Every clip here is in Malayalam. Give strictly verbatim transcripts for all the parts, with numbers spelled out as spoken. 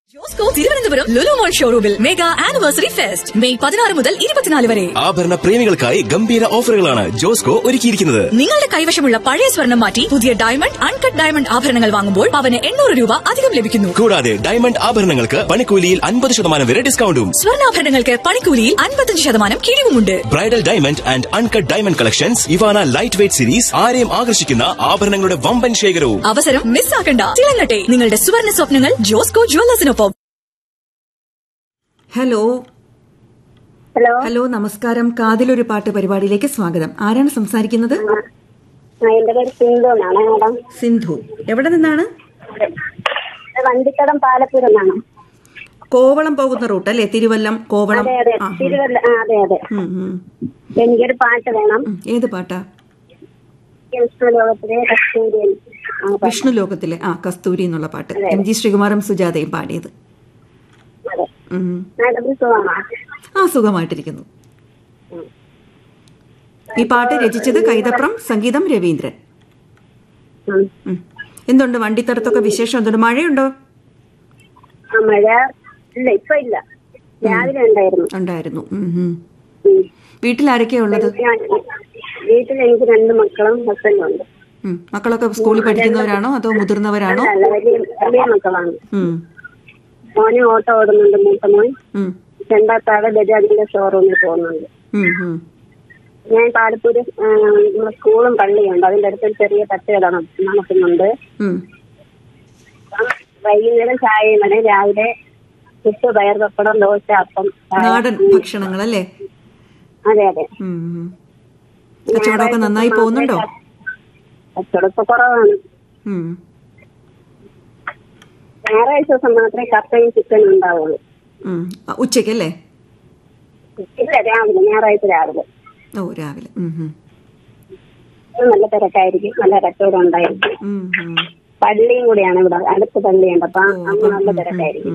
ജോസ്കോ തിരുവനന്തപുരം ലുലു മോൾ ഷോറൂമിൽ മെഗാ ആനിവേഴ്സറി ഫെസ്റ്റ് മെയ് പതിനാറ് മുതൽ ഇരുപത്തിനാല് വരെ. ആഭരണ പ്രേമികൾക്കായി ഗംഭീര ഓഫറുകളാണ് ജോസ്കോ ഒരുക്കിയിരിക്കുന്നത്. നിങ്ങളുടെ കൈവശമുള്ള പഴയ സ്വർണം മാറ്റി പുതിയ ഡയമണ്ട് അൺകട്ട് ഡയമണ്ട് ആഭരണങ്ങൾ വാങ്ങുമ്പോൾ പവന് എണ്ണൂറ് രൂപ അധികം ലഭിക്കുന്നു. കൂടാതെ ഡയമണ്ട് ആഭരണങ്ങൾക്ക് പണിക്കൂലിയിൽ അൻപത് ശതമാനം വരെ ഡിസ്കൗണ്ടും. സ്വർണ്ണാഭരണങ്ങൾക്ക് പണിക്കൂലിയിൽ അൻപത്തഞ്ച് ശതമാനം കിഴിവുമുണ്ട്. Bridal diamond and uncut diamond collections, Ivana light weight series, ആരെയും ആകർഷിക്കുന്ന ആഭരണങ്ങളുടെ വമ്പൻ ശേഖരവും. അവസരം മിസ്സാക്കണ്ട. തിളങ്ങട്ടെ നിങ്ങളുടെ സുവർണ്ണ സ്വപ്നങ്ങൾ ജോസ്കോ ജുവല്ലേഴ്സിനൊപ്പം. ഹലോ ഹലോ ഹലോ നമസ്കാരം. കാതിലൊരു പാട്ട് പരിപാടിയിലേക്ക് സ്വാഗതം. ആരാണ് സംസാരിക്കുന്നത്? എന്റെ പേര് സിന്ധു എന്നാണ് മാഡം. സിന്ധു, എവിടെ നിന്നാണ്? വണ്ടിക്കടം പാലപ്പൂർ എന്നാണ്. കോവളം പോകുന്ന റൂട്ട് അല്ലേ? തിരുവല്ലം കോവളം. അതെ അതെ തിരുവല്ല. അതെ അതെ. എനിക്കൊരു പാട്ട് വേണം. ഏത് പാട്ടാ? വിഷ്ണുലോകത്തിലെ കസ്തൂരി. വിഷ്ണു ലോകത്തിലെ ആ കസ്തൂരി എന്നുള്ള പാട്ട് എം ജി ശ്രീകുമാറും സുജാതയും പാടിയത്. ആ സുഖമായിട്ടിരിക്കുന്നു. ഈ പാട്ട് രചിച്ചത് കൈതപ്രം, സംഗീതം രവീന്ദ്രൻ. എന്തുണ്ട് വണ്ടിത്തടത്തൊക്കെ വിശേഷം? എന്തുണ്ട്? മഴയുണ്ടോ? മഴ ഇല്ല, ഇപ്പൊ ഇല്ല. രാവിലെ ഉണ്ടായിരുന്നു. ഉണ്ടായിരുന്നു. വീട്ടിൽ ആരൊക്കെയാ ഉള്ളത്? വീട്ടിൽ എനിക്ക് രണ്ട് മക്കളും ഹസ്ബൻഡും ഉണ്ട്. മക്കളൊക്കെ സ്കൂളിൽ പഠിക്കുന്നവരാണോ അതോ മുതിർന്നവരാണോ? വലിയ മക്കളാണ്. മോന് ഓട്ടോ ഓടുന്നുണ്ട്, മൂത്ത മോൻ. രണ്ടാമത്താള് ബജാജിന്റെ ഷോറൂമിൽ പോകുന്നുണ്ട്. ഞാൻ പാലപ്പൂര് നമ്മുടെ സ്കൂളും പള്ളിയുണ്ട്, അതിന്റെ അടുത്തൊരു ചെറിയ തട്ടുകട നടത്തുന്നുണ്ട്. വൈകുന്നേരം ചായയും വരെ, രാവിലെ പുട്ട്, പയർ, പപ്പടം, ദോശ, അപ്പം, നാടൻ ഭക്ഷണങ്ങളല്ലേ? അതെ അതെ. കച്ചവടമൊക്കെ നന്നായി പോകുന്നുണ്ടോ? കച്ചവടമൊക്കെ കുറവാണ്. ഞായറാഴ്ച ദിവസം മാത്രമേ കപ്പയും ചിക്കനും ഉണ്ടാവുള്ളൂ. ഉച്ചക്കല്ലേ? ഇല്ല, രാവിലെ. ഞായറാഴ്ച രാവിലെ. ഓ രാവിലെ. നല്ല തിരക്കായിരിക്കും, നല്ല കച്ചവടം ഉണ്ടായിരിക്കും. പള്ളിയും കൂടിയാണ് ഇവിടെ, അടുത്ത് പള്ളിയുണ്ട്. അപ്പൊ നല്ല തിരക്കായിരിക്കും.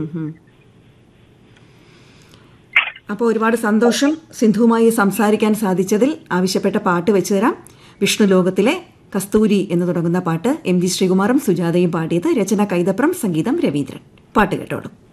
അപ്പോൾ ഒരുപാട് സന്തോഷം സിന്ധുവുമായി സംസാരിക്കാൻ സാധിച്ചതിൽ. ആവശ്യപ്പെട്ട പാട്ട് വെച്ചു തരാം. വിഷ്ണു ലോകത്തിലെ കസ്തൂരി എന്ന് തുടങ്ങുന്ന പാട്ട് എം ജി ശ്രീകുമാറും സുജാതയും പാടിയത്. രചന കൈതപ്രം, സംഗീതം രവീന്ദ്രൻ. പാട്ട് കേട്ടോളൂ.